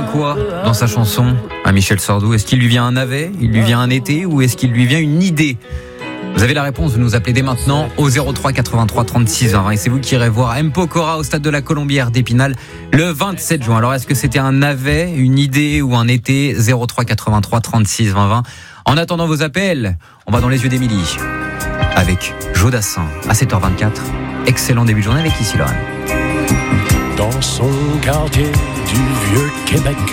vient quoi dans sa chanson à Michel Sardou? Est-ce qu'il lui vient un navet? Il lui vient un été? Ou est-ce qu'il lui vient une idée? Vous avez la réponse, vous nous appelez dès maintenant au 03 83 36 20 et c'est vous qui irez voir M. Pokora au stade de la Colombière d'Épinal le 27 juin. Alors est-ce que c'était un navet, une idée ou un été? 03 83 36 20. En attendant vos appels, on va dans les yeux d'Émilie avec Jodassin à 7h24. Excellent début de journée avec Ici Lorraine. Dans son quartier du Vieux-Québec,